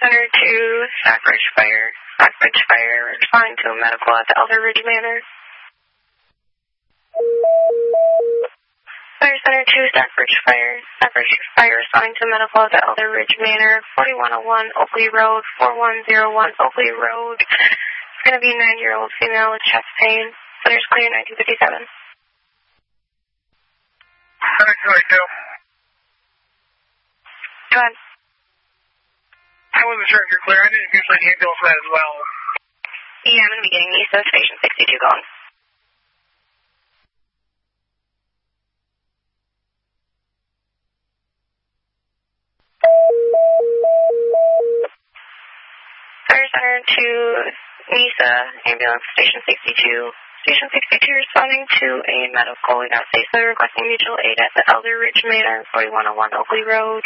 Center to Stockbridge Fire. Stockbridge Fire responding to a medical at the Elder Ridge Manor. Fire Center to Stockbridge Fire. Stockbridge Fire responding to medical at the Elder Ridge Manor. 4101 Oakley Road. 4101 Oakley Road. It's going to be a 9-year-old female with chest pain. Center's clear, 1957. Center 282. Go ahead. I wasn't sure if you're clear. I didn't usually the ambulance for that as well. Yeah, I'm going to be getting ESA Station 62 going. Fire Center to NISA Ambulance Station 62. Station 62 responding to a medical. We got SASA requesting mutual aid at the Elder Ridge Manor, 4101 Oakley Road.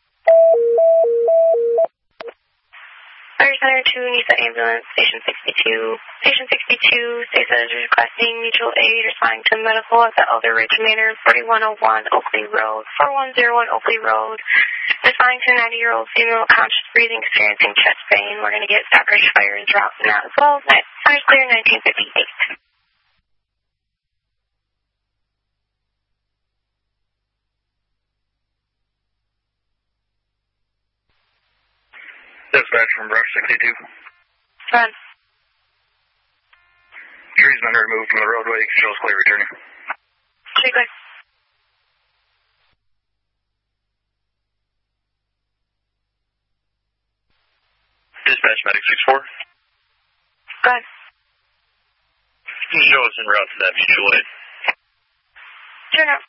Fire Center to NISA Ambulance Station 62. Station 62, SASA is requesting mutual aid responding to medical at the Elder Ridge Manor, 4101 Oakley Road. 4101 Oakley Road. Responding to a 90-year-old female conscious breathing experiencing chest pain. We're going to get Stockbridge Fire and drop them out as well. Fire's clear, 1958. Dispatch from Brush 62. Go ahead. Trees been removed from the roadway. Shows clear returning. Tree clear. Dispatch medic 64. Go ahead. Can you show us en route to that mutual aid? Turn out.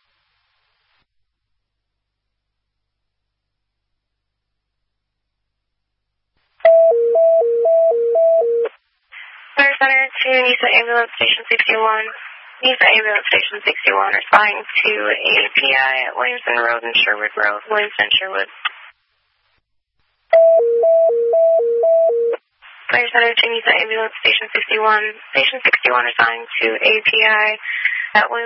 Fire Center to NISA Ambulance Station 61. NISA Ambulance Station 61 responding to a PI at Williamson Road and Sherwood Road. Williamson, Sherwood. Fire Center to NISA Ambulance Station 61. Station 61 responding to a PI at Williamson